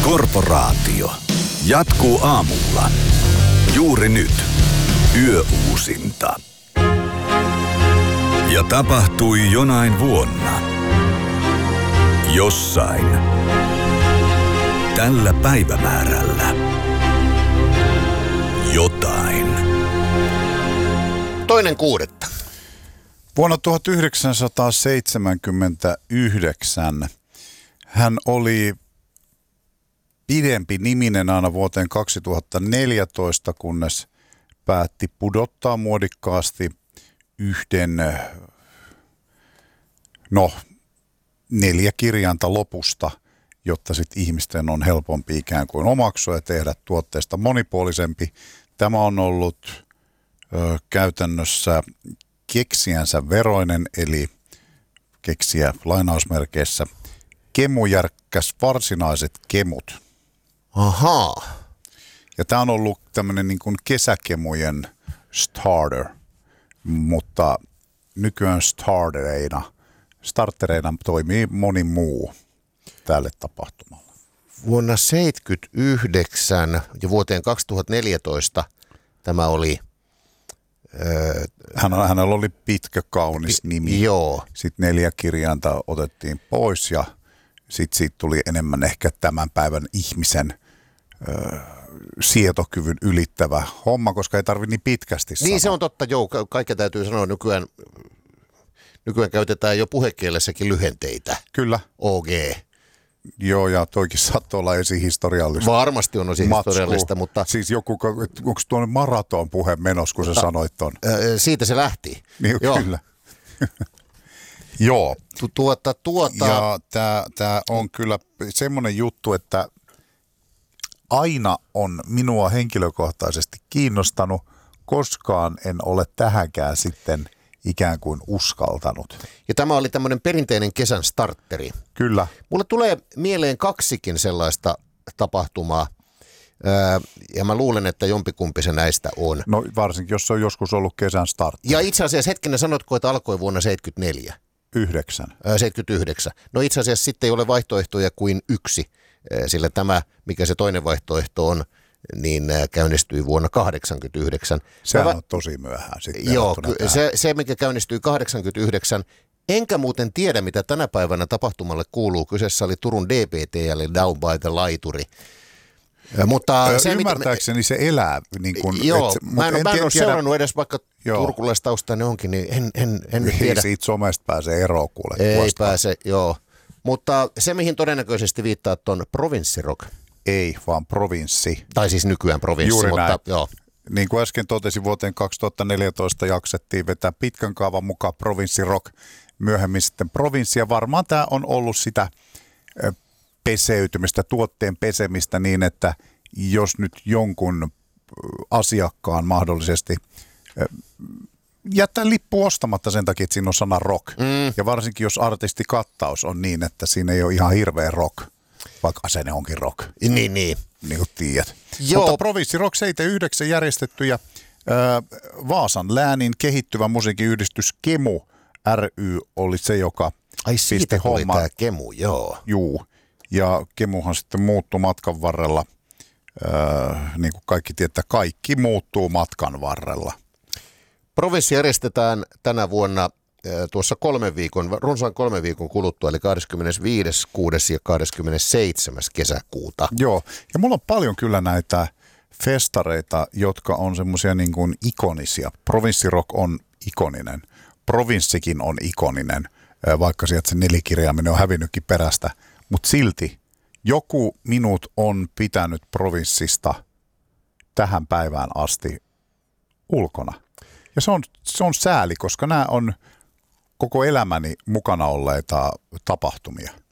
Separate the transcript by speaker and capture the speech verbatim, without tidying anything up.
Speaker 1: Korporaatio jatkuu aamulla. Juuri nyt. Yöuusinta. Ja tapahtui jonain vuonna. Jossain. Tällä päivämäärällä. Jotain.
Speaker 2: Toinen kuudetta.
Speaker 3: Vuonna tuhatyhdeksänsataaseitsemänkymmentäyhdeksän hän oli pidempi niminen aina vuoteen kaksituhattaneljätoista, kunnes päätti pudottaa muodikkaasti yhden, no, neljä kirjainta lopusta, jotta sitten ihmisten on helpompi ikään kuin omaksua ja tehdä tuotteesta monipuolisempi. Tämä on ollut ö, käytännössä keksijänsä veroinen, eli keksiä lainausmerkeissä kemujärkkäs varsinaiset kemut.
Speaker 2: Ahaa.
Speaker 3: Ja tämä on ollut tämmöinen niin kuin kesäkemujen starter, mutta nykyään startereina, startereina toimii moni muu tälle tapahtumalle.
Speaker 2: Vuonna seitsemänkymmentäyhdeksän ja vuoteen kaksituhattaneljätoista tämä oli... Öö,
Speaker 3: Hän, hänellä oli pitkä, kaunis nimi.
Speaker 2: Joo.
Speaker 3: Sitten neljä kirjainta otettiin pois ja sitten siitä tuli enemmän ehkä tämän päivän ihmisen ö, sietokyvyn ylittävä homma, koska ei tarvitse niin pitkästi sanoa.
Speaker 2: Niin se on totta, joo. Kaikkea täytyy sanoa. Nykyään, nykyään käytetään jo puhekielessäkin lyhenteitä.
Speaker 3: Kyllä.
Speaker 2: O G.
Speaker 3: Joo, ja toikin saattoi olla esihistoriallista.
Speaker 2: Varmasti on esihistoriallista, mutta...
Speaker 3: Siis joku, onko tuonne maraton puhe menossa, kun sä mutta, sanoit ton?
Speaker 2: Siitä se lähti.
Speaker 3: Niin, joo. Kyllä. Joo.
Speaker 2: Tu- tuota, tuota...
Speaker 3: Ja tämä on kyllä semmoinen juttu, että aina on minua henkilökohtaisesti kiinnostanut. Koskaan en ole tähänkään sitten ikään kuin uskaltanut.
Speaker 2: Ja tämä oli tämmöinen perinteinen kesän starteri.
Speaker 3: Kyllä.
Speaker 2: Mulle tulee mieleen kaksikin sellaista tapahtumaa. Öö, ja mä luulen, että jompikumpi se näistä on.
Speaker 3: No varsinkin, jos se on joskus ollut kesän startteri.
Speaker 2: Ja itse asiassa hetkinen, sanotko, että alkoi vuonna seitsemänkymmentäneljä?
Speaker 3: Yhdeksän.
Speaker 2: Öö, seitsemänkymmentäyhdeksän. No itse asiassa sitten ei ole vaihtoehtoja kuin yksi, sillä tämä, mikä se toinen vaihtoehto on, niin käynnistyi vuonna kahdeksankymmentäyhdeksän.
Speaker 3: Sehän
Speaker 2: Mä...
Speaker 3: on tosi myöhään sitten.
Speaker 2: Joo, se, se mikä käynnistyi kahdeksankymmentäyhdeksän, enkä muuten tiedä, mitä tänä päivänä tapahtumalle kuuluu. Kyseessä oli Turun D P T, eli Down by the Laituri. Mutta se,
Speaker 3: ymmärtääkseni se elää. Niin kun,
Speaker 2: joo,
Speaker 3: et,
Speaker 2: mä en, en, mä en ole
Speaker 3: tiedä,
Speaker 2: seurannut edes, vaikka turkulaistaustainen onkin, niin en, en, en
Speaker 3: ei
Speaker 2: tiedä.
Speaker 3: Siitä somesta pääsee eroon kuule.
Speaker 2: Ei
Speaker 3: tuosta.
Speaker 2: pääse, joo. Mutta se, mihin todennäköisesti viittaat, on provinssirock.
Speaker 3: Ei, vaan provinssi.
Speaker 2: Tai siis nykyään provinssi,
Speaker 3: Juuri
Speaker 2: mutta
Speaker 3: näin.
Speaker 2: joo.
Speaker 3: Niin kuin äsken totesin, vuoteen kaksituhattaneljätoista jaksettiin vetää pitkän kaavan mukaan provinssirock. Myöhemmin sitten provinssi. Ja varmaan tämä on ollut sitä peseytymistä, tuotteen pesemistä niin, että jos nyt jonkun asiakkaan mahdollisesti jättää lippu ostamatta sen takia, että siinä on sana rock. Mm. Ja varsinkin, jos artistikattaus on niin, että siinä ei ole ihan hirveä rock, vaikka asenne onkin rock.
Speaker 2: Niin, niin.
Speaker 3: Niin kuin tiedät.
Speaker 2: Joo.
Speaker 3: Mutta Provinssi-rock seitsemänkymmentäyhdeksän järjestetty ja ö, Vaasan läänin kehittyvä musiikkiyhdistys Kemu ry oli se, joka
Speaker 2: Ai siitä
Speaker 3: pisti
Speaker 2: tuli
Speaker 3: homma.
Speaker 2: tämä Kemu, joo.
Speaker 3: Juu. Ja Kemuhan sitten muuttui matkan varrella. Öö, niin kuin kaikki tietää, kaikki muuttuu matkan varrella.
Speaker 2: Provinssi järjestetään tänä vuonna tuossa kolmen viikon, runsaan kolmen viikon kuluttua, eli kahdeskymmenesviides, kuudes ja kahdeskymmenesseitsemäs kesäkuuta.
Speaker 3: Joo, ja mulla on paljon kyllä näitä festareita, jotka on semmoisia niin kuin ikonisia. Provinssirock on ikoninen, provinssikin on ikoninen, vaikka sieltä se nelikirjaaminen on hävinnytkin perästä, mutta silti joku minut on pitänyt provinssista tähän päivään asti ulkona. Ja se on, se on sääli, koska nämä on koko elämäni mukana olleita tapahtumia.